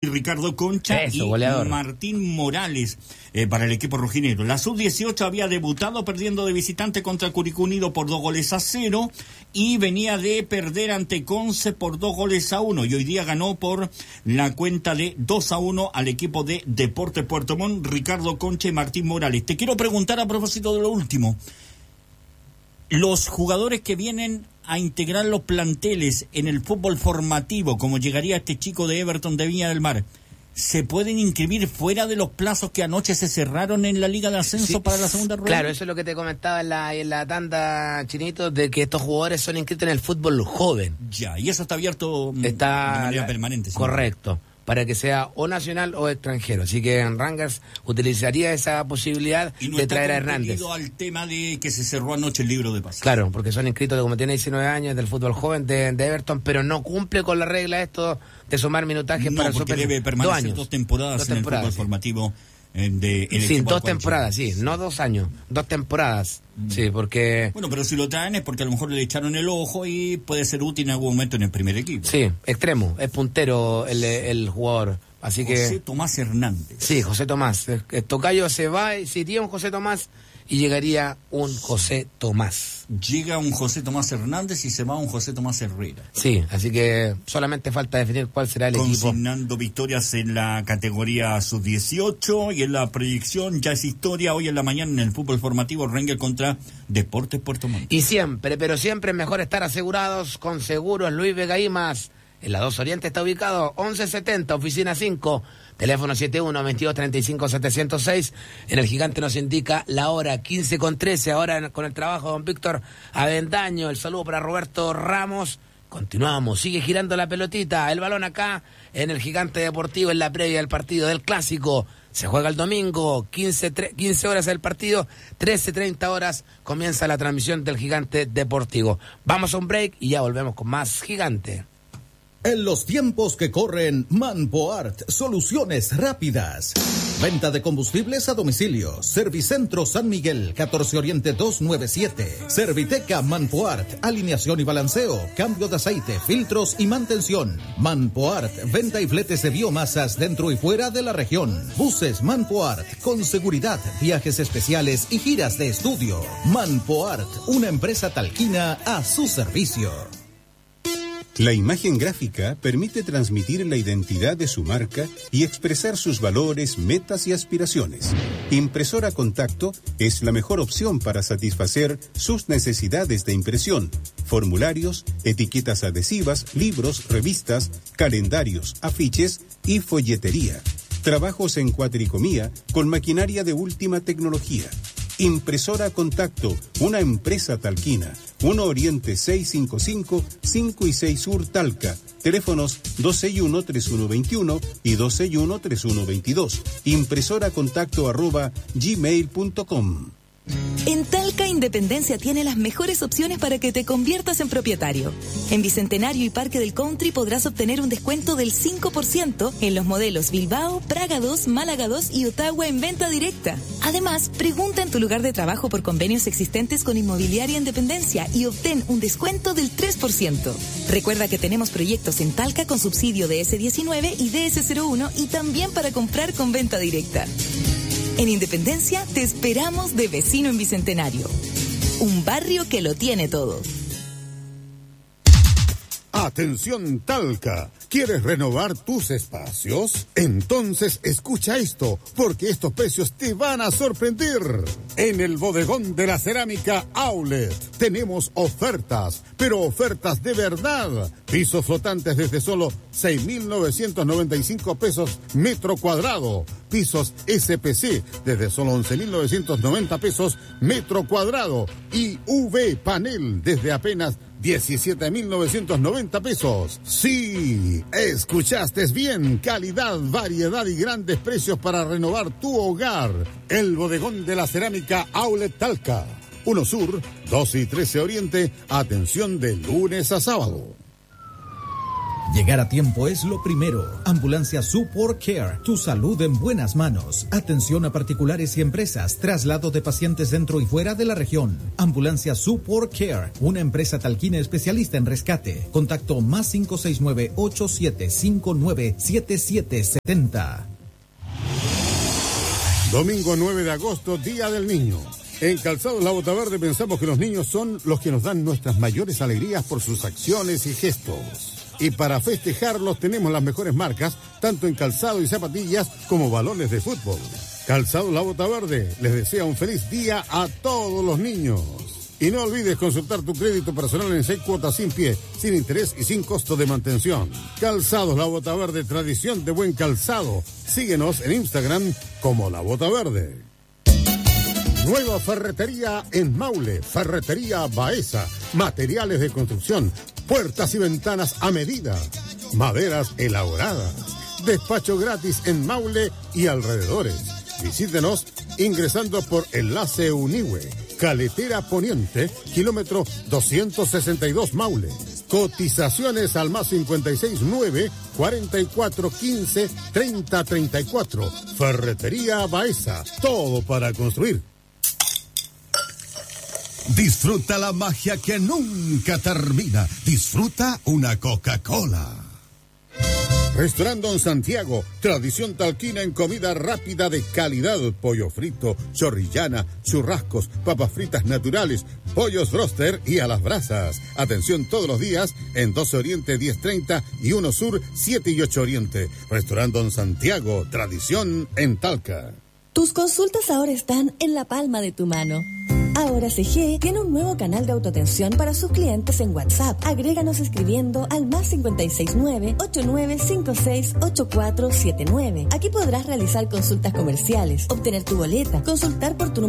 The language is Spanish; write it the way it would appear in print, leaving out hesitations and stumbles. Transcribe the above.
Ricardo Concha y goleador. Martín Morales para el equipo rojinegro. La sub-18 había debutado perdiendo de visitante contra Curicó Unido por 2-0 y venía de perder ante Conce por 2-1 y hoy día ganó por la cuenta de 2-1 al equipo de Deportes Puerto Montt, Ricardo Concha y Martín Morales. Te quiero preguntar a propósito de lo último. Los jugadores que vienen a integrar los planteles en el fútbol formativo, como llegaría este chico de Everton de Viña del Mar, ¿se pueden inscribir fuera de los plazos que anoche se cerraron en la Liga de Ascenso para la segunda rueda? Claro, eso es lo que te comentaba en la tanda, Chinito, de que estos jugadores son inscritos en el fútbol joven. Ya, y eso está abierto de manera permanente. Correcto. Para que sea o nacional o extranjero. Así que Rangers utilizaría esa posibilidad de traer a Hernández. Al tema de que se cerró anoche el libro de pases. Claro, porque son inscritos, como tiene 19 años, del fútbol joven de Everton, pero no cumple con la regla esto de sumar minutaje para porque debe permanecer 2 temporadas en el fútbol formativo. Sí, 2 temporadas, sí, no 2 años, 2 temporadas. Sí, porque... Bueno, pero si lo traen es porque a lo mejor le echaron el ojo y puede ser útil en algún momento en el primer equipo. Sí, extremo, es puntero el jugador. Así José Tomás Hernández. Sí, José Tomás. El tocayo se va, y se iría un José Tomás y llegaría un José Tomás. Llega un José Tomás Hernández y se va un José Tomás Herrera. Sí, así que solamente falta definir cuál será el equipo. Consignando victorias en la categoría sub-18 y en la proyección ya es historia. Hoy en la mañana en el fútbol formativo, Rangers contra Deportes Puerto Montt. Y siempre, pero siempre es mejor estar asegurados con Seguros Luis Vega y más. En la 2 Oriente está ubicado 1170, oficina 5, teléfono 71-22-35-706. En el Gigante nos indica la hora 15:13, ahora con el trabajo de don Víctor Avendaño. El saludo para Roberto Ramos. Continuamos, sigue girando la pelotita, el balón acá en el Gigante Deportivo en la previa del partido del Clásico. Se juega el domingo, 15 horas el partido, 13:30 horas comienza la transmisión del Gigante Deportivo. Vamos a un break y ya volvemos con más Gigante. En los tiempos que corren, Manpoart, soluciones rápidas. Venta de combustibles a domicilio. Servicentro San Miguel, 14 Oriente 297. Serviteca Manpoart, alineación y balanceo, cambio de aceite, filtros y mantención. Manpoart, venta y fletes de biomasas dentro y fuera de la región. Buses Manpoart, con seguridad, viajes especiales y giras de estudio. Manpoart, una empresa talquina a su servicio. La imagen gráfica permite transmitir la identidad de su marca y expresar sus valores, metas y aspiraciones. Impresora Contacto es la mejor opción para satisfacer sus necesidades de impresión, formularios, etiquetas adhesivas, libros, revistas, calendarios, afiches y folletería. Trabajos en cuadricomía con maquinaria de última tecnología. Impresora Contacto, una empresa talquina. 1 Oriente 655, 5 y 6 Sur Talca. Teléfonos 261-3121 y 261-3122. impresoracontacto@gmail.com. En Talca Independencia tiene las mejores opciones para que te conviertas en propietario. En Bicentenario y Parque del Country podrás obtener un descuento del 5% en los modelos Bilbao, Praga 2, Málaga 2 y Ottawa en venta directa. Además, pregunta en tu lugar de trabajo por convenios existentes con Inmobiliaria Independencia y obtén un descuento del 3%. Recuerda que tenemos proyectos en Talca con subsidio de DS19 y DS01 y también para comprar con venta directa. En Independencia te esperamos de vecino en Bicentenario. Un barrio que lo tiene todo. Atención Talca, ¿quieres renovar tus espacios? Entonces escucha esto, porque estos precios te van a sorprender. En el bodegón de la cerámica Outlet tenemos ofertas, pero ofertas de verdad. Pisos flotantes desde solo 6.995 pesos metro cuadrado. Pisos SPC desde solo 11.990 pesos metro cuadrado. Y UV panel desde apenas 17.990 pesos. Sí, escuchaste bien. Calidad, variedad y grandes precios para renovar tu hogar. El bodegón de la cerámica Outlet Talca. 1 Sur, 12 y 13 Oriente. Atención de lunes a sábado. Llegar a tiempo es lo primero. Ambulancia Support Care, tu salud en buenas manos. Atención a particulares y empresas, traslado de pacientes dentro y fuera de la región. Ambulancia Support Care, una empresa talquina especialista en rescate. Contacto más 569-8759-7770. Domingo 9 de agosto, Día del Niño. En Calzados La Bota Verde pensamos que los niños son los que nos dan nuestras mayores alegrías por sus acciones y gestos. Y para festejarlos tenemos las mejores marcas, tanto en calzado y zapatillas como balones de fútbol. Calzados La Bota Verde les desea un feliz día a todos los niños. Y no olvides consultar tu crédito personal en 6 cuotas sin pie, sin interés y sin costo de mantención. Calzados La Bota Verde, tradición de buen calzado. Síguenos en Instagram como La Bota Verde. Nueva ferretería en Maule, Ferretería Baeza, materiales de construcción, puertas y ventanas a medida, maderas elaboradas, despacho gratis en Maule y alrededores. Visítenos ingresando por Enlace Unihue, Caletera Poniente, kilómetro 262 Maule. Cotizaciones al más 569-4415-3034. Ferretería Baeza, todo para construir. Disfruta la magia que nunca termina. Disfruta una Coca-Cola. Restaurante Don Santiago, tradición talquina en comida rápida de calidad. Pollo frito, chorrillana, churrascos, papas fritas naturales, pollos broster y a las brasas. Atención todos los días en 12 Oriente 1030 y 1 Sur 7 y 8 Oriente. Restaurante Don Santiago, tradición en Talca. Tus consultas ahora están en la palma de tu mano. Ahora CG tiene un nuevo canal de autoatención para sus clientes en WhatsApp. Agréganos escribiendo al más 569-8956-8479. Aquí podrás realizar consultas comerciales, obtener tu boleta, consultar por tu número